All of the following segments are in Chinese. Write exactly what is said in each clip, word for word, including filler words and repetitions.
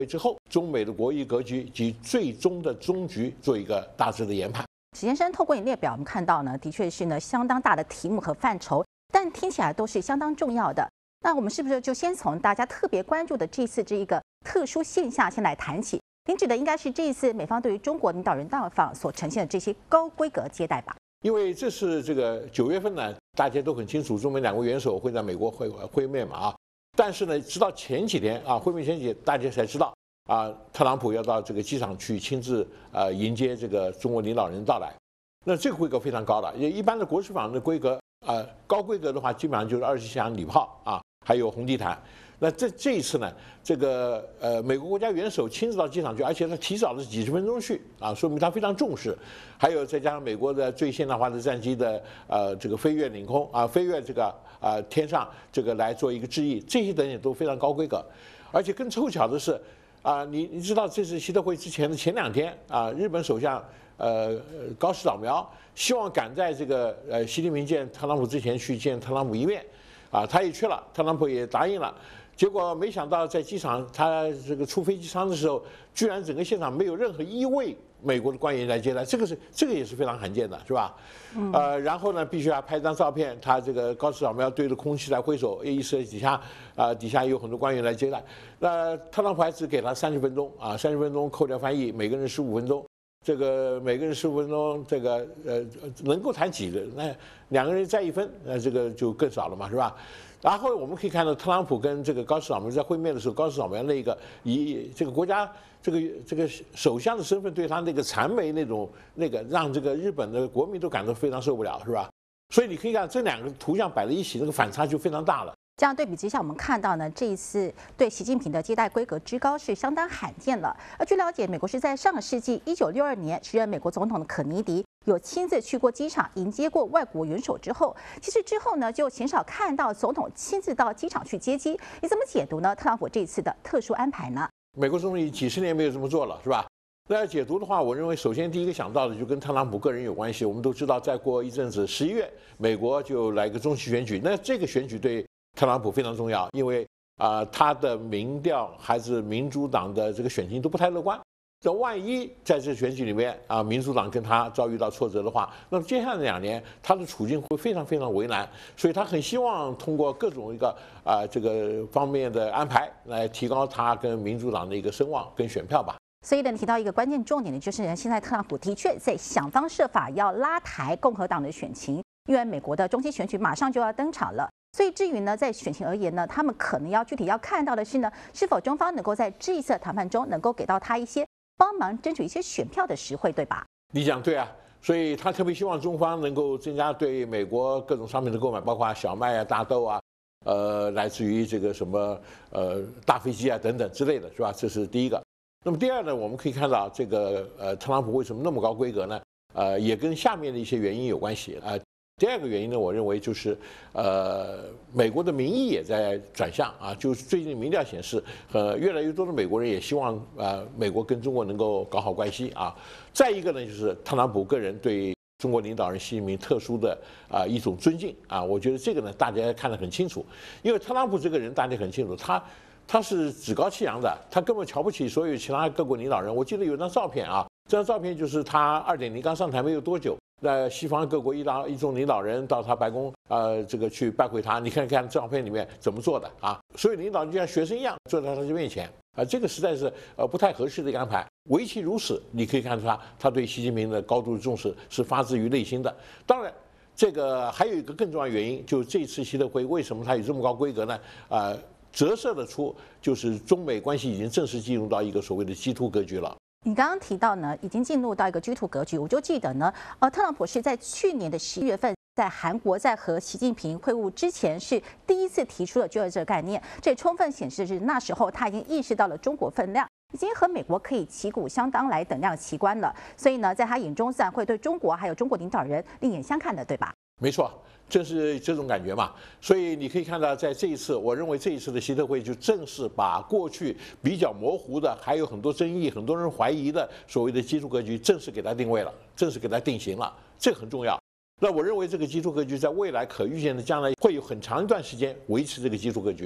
之后，中美的国际格局及最终的终局做一个大致的研判。 史先生透过你列表，我们看到呢，的确是呢相当大的题目和范畴，但听起来都是相当重要的。那我们是不是就先从大家特别关注的这次这一个特殊现象先来谈起？您指的应该是这一次美方对于中国领导人到访所呈现的这些高规格接待吧？ 因为这是这个九月份呢，大家都很清楚，中美两国元首会在美国会会面嘛啊。但是呢，直到前几天啊，会面前几天，大家才知道。啊，特朗普要到这个机场去亲自呃迎接这个中国领导人到来，那这个规格非常高了。因为一般的国事访的规格，呃，高规格的话，基本上就是二十响礼炮啊，还有红地毯。那这这一次呢，这个呃美国国家元首亲自到机场去，而且他提早了几十分钟去啊，说明他非常重视。还有再加上美国的最现代化的战机的呃这个飞越领空啊，飞越这个呃天上这个来做一个致意，这些等等都非常高规格。而且更凑巧的是。啊，你你知道这次习特会之前的前两天啊，日本首相呃高市早苗希望赶在这个呃习近平见特朗普之前去见特朗普一面，啊，他也去了，特朗普也答应了，结果没想到在机场他这个出飞机舱的时候，居然整个现场没有任何一位美国的官员来接待，这个是这个也是非常罕见的，是吧？嗯、呃，然后呢，必须要拍张照片，他这个高市早苗对着空气来挥手，意思底下啊、呃、底下有很多官员来接待。那特朗普还只给他三十分钟啊，三十分钟扣掉翻译，每个人十五分钟。这个每个人十五分钟，这个呃能够谈几个？那两个人再一分，那这个就更少了嘛，是吧？然后我们可以看到，特朗普跟这个高市早苗在会面的时候，高市早苗那个以这个国家这个这个首相的身份对他那个谄媚那种那个，让这个日本的国民都感到非常受不了，是吧？所以你可以看这两个图像摆在一起，那个反差就非常大了。 这样对比之下，我们看到呢，这一次对习近平的接待规格之高是相当罕见了。而据了解，美国是在上个世纪一九六二年，时任美国总统的肯尼迪有亲自去过机场迎接过外国元首之后，其实之后呢，就鲜少看到总统亲自到机场去接机。你怎么解读呢？特朗普这次的特殊安排呢？ 美国总统几十年没有这么做了，是吧？那要解读的话，我认为首先第一个想到的就跟特朗普个人有关系。我们都知道，再过一阵子十一月，美国就来一个中期选举，那这个选举对特朗普非常重要，因为啊、呃，他的民调还是民主党的这个选情都不太乐观。这万一在这选举里面啊，民主党跟他遭遇到挫折的话，那么接下来两年他的处境会非常非常为难。所以他很希望通过各种一个啊、呃、这个方面的安排，来提高他跟民主党的一个声望跟选票吧。 所以呢，提到一个关键重点的就是呢，现在特朗普的确在想方设法要拉抬共和党的选情，因为美国的中期选举马上就要登场了。所以至于呢，在选情而言呢，他们可能要具体要看到的是呢，是否中方能够在这一次谈判中能够给到他一些帮忙争取一些选票的实惠，对吧？ 你讲对啊，所以他特别希望中方能够增加对美国各种商品的购买，包括小麦啊、大豆啊，呃，来自于这个什么呃大飞机啊等等之类的，是吧？这是第一个。那么第二呢，我们可以看到这个呃特朗普为什么那么高规格呢？呃，也跟下面的一些原因有关系啊。呃第二个原因呢，我认为就是，呃，美国的民意也在转向啊，就是最近民调显示，呃，越来越多的美国人也希望呃美国跟中国能够搞好关系啊。再一个呢，就是特朗普个人对中国领导人习近平特殊的啊一种尊敬啊，我觉得这个呢大家看得很清楚，因为特朗普这个人大家很清楚，他他是趾高气扬的，他根本瞧不起所有其他各国领导人。我记得有张照片啊，这张照片就是他二点零刚上台没有多久。那西方各国一大一众领导人到他白宫，呃，这个去拜会他，你看看照片里面怎么做的啊？所有领导人就像学生一样坐在他的面前啊，这个实在是呃不太合适的一个安排。唯其如此，你可以看出他他对习近平的高度重视是发自于内心的。当然，这个还有一个更重要的原因，就是这次习特会为什么它有这么高规格呢？啊、呃，折射得出就是中美关系已经正式进入到一个所谓的基突格局了。 你刚刚提到呢，已经进入到一个居图格局，我就记得呢，呃，特朗普是在去年的十一月份，在韩国在和习近平会晤之前，是第一次提出了就业这个概念，这也充分显示是那时候他已经意识到了中国分量，已经和美国可以旗鼓相当来等量齐观了，所以呢，在他眼中自然会对中国还有中国领导人另眼相看的，对吧？ 没错。正是这种感觉嘛，所以你可以看到，在这一次，我认为这一次的习特会就正式把过去比较模糊的，还有很多争议、很多人怀疑的所谓的基础格局，正式给它定位了，正式给它定型了，这个很重要。那我认为这个基础格局在未来可预见的将来会有很长一段时间维持这个基础格局。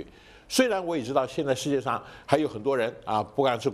虽然我也知道现在世界上还有很多人啊，不管是